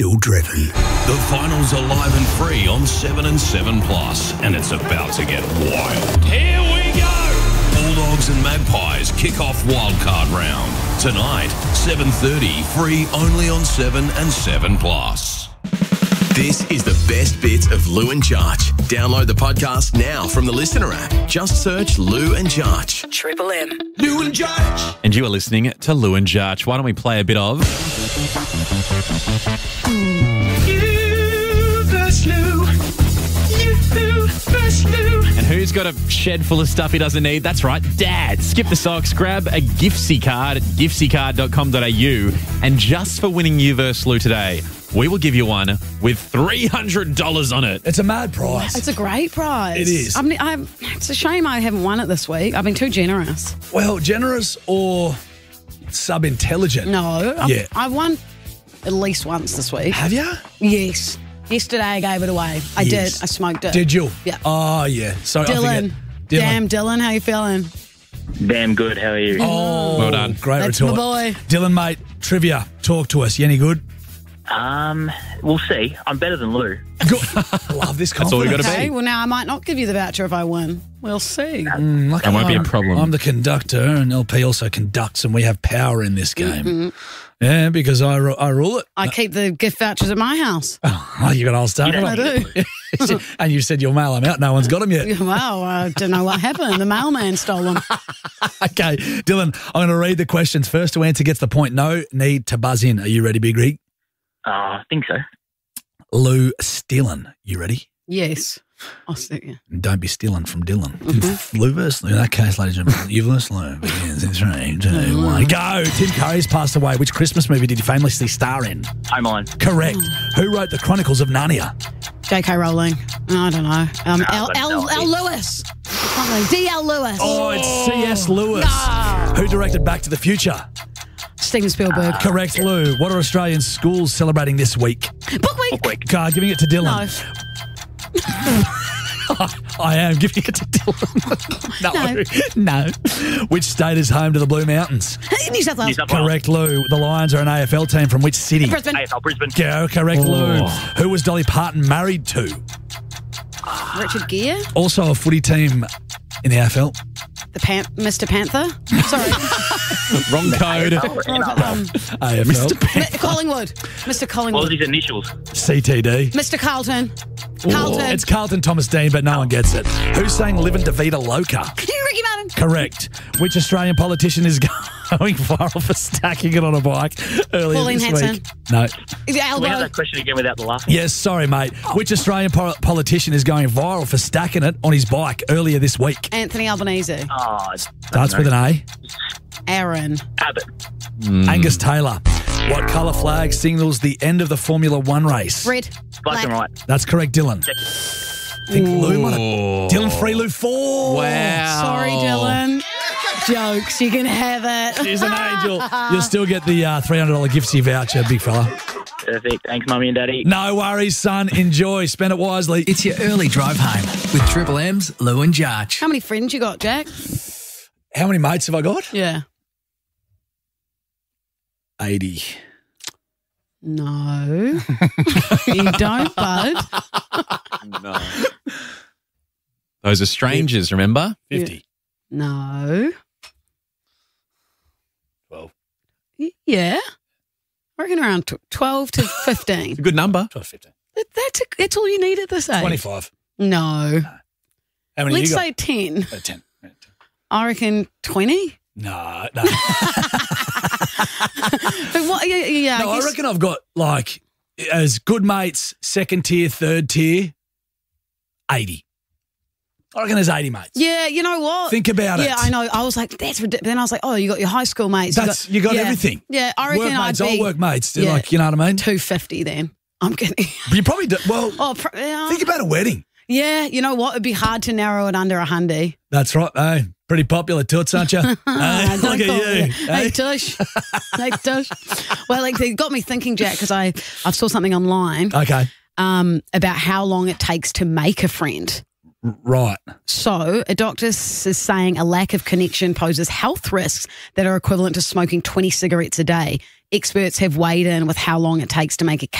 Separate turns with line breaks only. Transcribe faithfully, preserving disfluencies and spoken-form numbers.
still driven.
The finals are live and free on seven and seven Plus, and it's about to get wild. Here we go! Bulldogs and Magpies kick off wildcard round. Tonight, seven thirty, free only on seven and seven Plus.
This is the best bits of Lou and Jarch. Download the podcast now from the Listener app. Just search Lou and Jarch.
Triple M.
Lou and Jarch.
And you are listening to Lou and Jarch. Why don't we play a bit of...
You versus Lou. You versus Lou.
And who's got a shed full of stuff he doesn't need? That's right, Dad. Skip the socks, grab a Giftsy card at giftsy card dot com dot a u. And just for winning You versus Lou today, we will give you one with three hundred dollars on it.
It's a mad prize.
It's a great prize.
It is.
I mean, I'm, it's a shame I haven't won it this week. I've been too generous.
Well, generous or sub-intelligent?
No. I've,
Yeah.
I've won at least once this week.
Have you?
Yes. Yesterday I gave it away. I
Yes.
did. I smoked it.
Did you?
Yeah.
Oh, yeah. So I
Dylan.
forget.
Damn, Dylan, how you feeling?
Damn good. How are you?
Oh,
Well done.
Great
That's
retort.
my boy.
Dylan, mate, trivia. Talk to us. You any good?
Um, we'll see. I'm better than Lou.
Good. Love this confidence.
That's all we gotta
Okay,
be.
well, now I might not give you the voucher if I win. We'll see.
Mm, like
That won't be a
I'm-
problem.
I'm the conductor, and L P also conducts, and we have power in this game.
Mm-hmm.
Yeah, because I, ru- I rule it.
I keep the gift vouchers at my house.
Oh, you got old stuff.
I do.
And you said you'll mail them out. No one's got them yet.
Well, I don't know what happened. The mailman stole them.
Okay, Dylan, I'm going to read the questions. First to answer gets the point. No need to buzz in. Are you ready, Big Rig?
Uh, I think so.
Lou stealing. You ready?
Yes. I'll see you.
And don't be stealing from Dylan. Lou versus Lou. In that case, ladies and gentlemen, you versus Lou. Yes, it's three, two, one. Go. Tim Curry's passed away. Which Christmas movie did he famously star in?
Home Alone.
Correct. Who wrote the Chronicles of Narnia?
J K Rowling. I don't know. Um,
No,
L,
but
L,
no,
L. Lewis. D L. Lewis.
Oh, it's C S. Lewis.
No.
Who directed Back to the Future?
Steven Spielberg.
Correct, Lou. What are Australian schools celebrating this week?
Book week.
Quick.
Uh, giving it to
No.
Dylan. I am giving it to Dylan. no. No. Which state is home to the Blue Mountains?
New South
New
Wales.
South Wales.
Correct, Lou. The Lions are an A F L team from which city?
Brisbane.
A F L Brisbane.
Go, correct, Lou.
Oh.
Who was Dolly Parton married to?
Richard Gere.
Also a footy team in the A F L.
The Pan- Mister Panther. Sorry.
Wrong code.
um,
A F L.
Mister
Mi- Collingwood. Mister
What was
Collingwood.
his initials?
C T D.
Mister Carlton. Carlton.
It's Carlton Thomas Dean, but no one gets it. Who sang Livin' DeVita Loca?
Ricky Martin.
Correct. Which Australian politician is going viral for stacking it on a bike earlier
Pauline
this
Hanson.
week? No.
The
Can we have
elbow.
that question again without the laughing?
Yes, sorry, mate. Which Australian po- politician is going viral for stacking it on his bike earlier this week?
Anthony Albanese.
Oh, it's-
Starts with an A.
Aaron.
Abbott.
Angus Taylor. What colour flag signals the end of the Formula One race?
Red.
Black and white.
That's correct, Dylan. I think Lou might have... Dylan Free Lou four.
Wow.
Sorry, Dylan. Jokes. You can have it.
She's an angel. You'll still get the uh, three hundred dollars Giftsy voucher, big fella.
Perfect. Thanks, Mummy and Daddy.
No worries, son. Enjoy. Spend it wisely.
It's your early drive home with Triple M's Lou and Jarch.
How many friends you got, Jack?
How many mates have I got?
Yeah.
eighty.
No. You don't, bud.
No. Those are strangers, remember?
fifty.
No.
twelve.
Y- Yeah. I reckon around tw- twelve to fifteen.
It's a good number.
twelve, fifteen.
That- That's, a, that's all you need at this age.
twenty-five.
No.
How many
Let's
you got?
say ten.
Uh, ten. Uh, ten.
I reckon twenty.
No, no.
But what? Yeah, yeah.
no, I
guess-
reckon I've got like as good mates, second tier, third tier, eighty. I reckon there's eighty mates.
Yeah, you know what?
Think about
yeah,
it.
I know. I was like, that's ridiculous. Then I was like, oh, you got your high school mates.
That's
you
you got
yeah.
everything.
Yeah, I reckon
Work mates,
I'd
old
be
work mates. They're
yeah.
like, you know what I mean?
two fifty then. I'm kidding.
But you probably do. Well,
Oh, pr- yeah.
think about a wedding.
Yeah, you know what? It'd be hard to narrow it under a hundy.
That's right. Hey, pretty popular toots, aren't you? Hey,
Don't
look at
call
you.
me- Hey, Tush. Hey, Tush. Well, like, they got me thinking, Jack, because I, I saw something online
Okay.
um, about how long it takes to make a friend.
Right.
So, a doctor s- is saying a lack of connection poses health risks that are equivalent to smoking twenty cigarettes a day. Experts have weighed in with how long it takes to make a